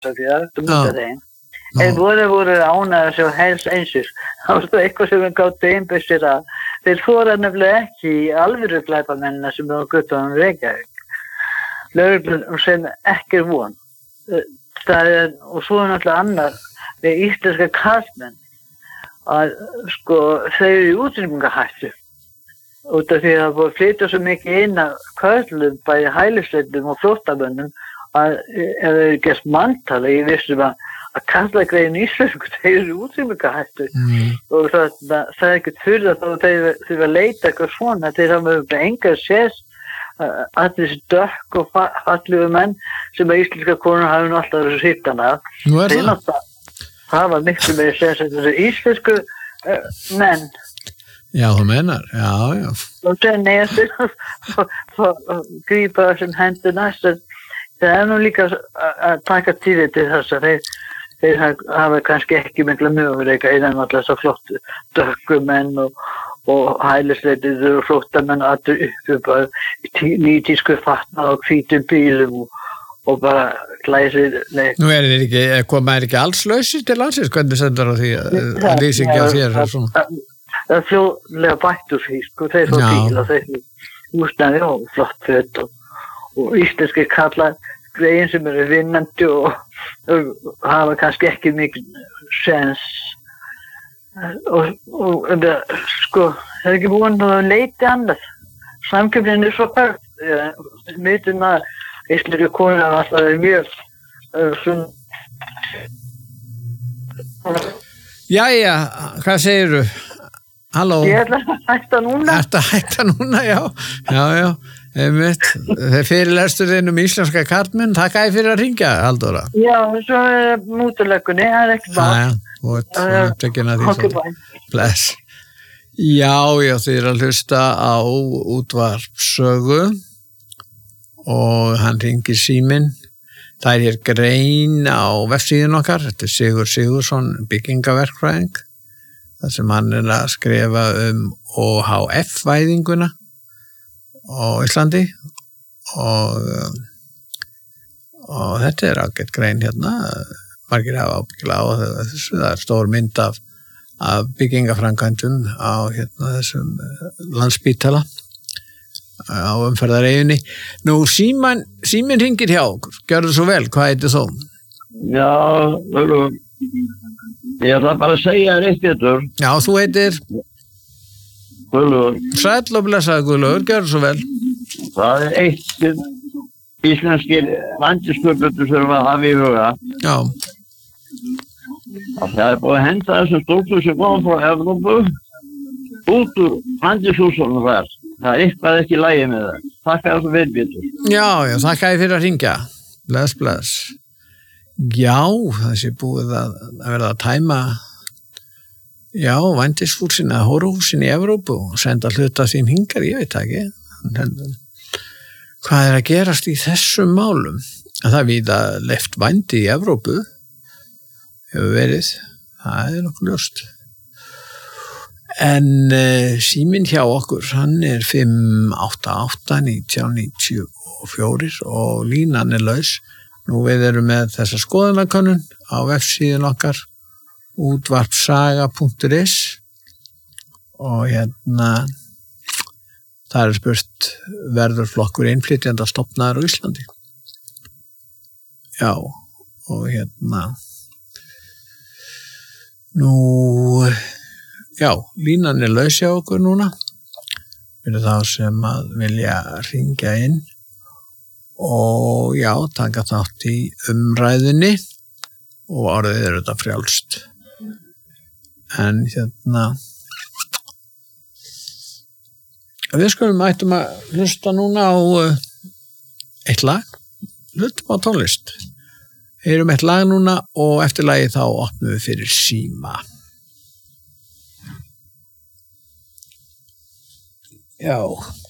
því að þú múta þeim. Þeir voru ánægðir sem helst einsir. Það var eitthvað sem við gátt einbyssir að þeir þora nefnilega ekki í alvöru glæpamennina sem eru á götunum Reykjavík. Lögreglan sem ekki von. Og svo náttúrulega annar við íslenska karlmenn að sko þeir eru í útrýmingahættu. Út af því að það búið að flytja svo mikið inn að körlum, bæði hælisleitum og flóttamönnum að ef þeir gerst manntala, ég vissum að karlagreiðin íslensku, þeir eru útrýmingahættu og það ekkert fyrir að þá þeir þurfa að leita eitthvað svona, þeir hafa með engar sést allir þessi dökk og fallegu menn sem að íslenska konur hafa nú alltaf þessu hýttana. Það var miklu meira sést þessi íslensku menn. Já, þú menar, já. Og sen eftir að grípa þessum hendur næst, það nú líka að taka tíði til þess að þeir hafa kannski ekki mikla möguleika innan alltaf svo flottu dökkumenn og hælisleitið og flóttamenn allir upp nýtísku fatnað og hvítum bílum og bara glæsileg. Nú þeir ekki, koma ekki alls lausir til landsins, hvernig sendur á því að lýsingi á þér? Það er fljóðlega bætt úr því, sko, þeir fór bíl og þeir húsnaði og flott föt og íslenski kallar greiðin sem eru vinnandi og hafa kannski ekki mikið sens og sko, það er ekki búin að leita annað. Samkeppnin er svo högt, myndum að íslenski konur hafa alltaf mjög svona. Jæja, hvað segirðu? Halló. Ég ætla að hætta núna. Hætta núna, já. Einmitt. Þeir fyrirlestur þinn íslenska karlmenn, takk fyrir að hringja, Halldóra. Já, svo múturlökunni, það er ekki bara. Þú ert tekinn að því. Bless. Já, þið eru að hlusta á útvarpssögu og hann hringir síminn. Það er hér grein á vefsíðun okkar, þetta er Sigur Sigurðsson, byggingaverkfræðing. Það sem hann er að skrifa OHF-væðinguna á Íslandi og þetta er ágætt grein hérna, margir hafa ábyggilega á þessu, það er stór mynd af byggingaframkvæmdum á þessum Landspítala á umferðareiginni. Nú, síminn hringir hjá okkur, gjörðu svo vel, hvað heitir þú? Já, ég ætla bara að segja þér eitt betur. Já, þú heitir? Guðlaugur. Sæll og blessaður Guðlaugur, gjörðu svo vel. Það er eitt íslenskir landisköputur sem við hafa í huga. Já. Það er búið að henda þessum stúlku sem kom frá Evrópu út úr landishúsunum þar. Það er eitthvað ekki í lagi með það. Þakka þér svo vel, Pétur. Já, þakka þér fyrir að hringja. Bless. Já, þessi búið að verða að tæma vændishúsin eða hóruhúsin í Evrópu og senda hluta sín hingar, ég veit ekki. Hvað er að gerast í þessum málum? Það er víða leyft vændi í Evrópu, hefur verið, það er nokkuð ljóst. En síminn hjá okkur, hann er 588-1994 og línan er laus. Nú við erum með þessa skoðanakönnun á vefsíðun okkar útvarpsaga.is og það er spurt verður flokkur innflytjenda stofnaður á Íslandi. Já, og nú línan er laus hjá okkur núna fyrir þá sem að vilja hringja inn og taka þátt í umræðunni og orðið er þetta frjálst. En við skulum ættum að hlusta núna á eitt lag, hlustum á tónlist. Heyrum eitt lag núna og eftir lagið þá opnum við fyrir síma. Já.